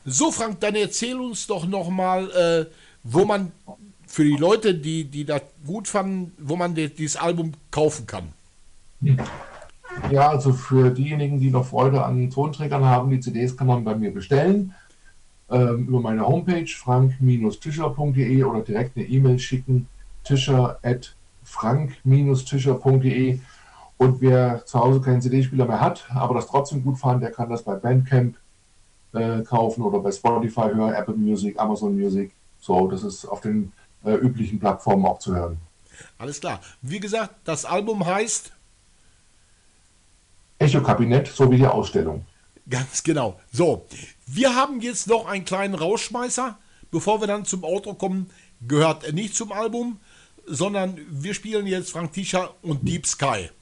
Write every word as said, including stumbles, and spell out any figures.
So, Frank, dann erzähl uns doch nochmal, äh, wo man für die Leute, die, die das gut fanden, wo man die, dieses Album kaufen kann. Ja, also für diejenigen, die noch Freude an Tonträgern haben, die C Ds kann man bei mir bestellen. Ähm, über meine Homepage frank-tischer punkt de oder direkt eine E-Mail schicken, tischer at frank-tischer punkt de. Und wer zu Hause keinen C D-Spieler mehr hat, aber das trotzdem gut fand, der kann das bei Bandcamp äh, kaufen oder bei Spotify hören, Apple Music, Amazon Music. So, das ist auf den äh, üblichen Plattformen auch zu hören. Alles klar. Wie gesagt, das Album heißt Echo-Kabinett, so wie die Ausstellung. ganz genau. So, wir haben jetzt noch einen kleinen Rausschmeißer. Bevor wir dann zum Outro kommen, gehört er nicht zum Album, sondern wir spielen jetzt Frank Tischer und Deep Sky.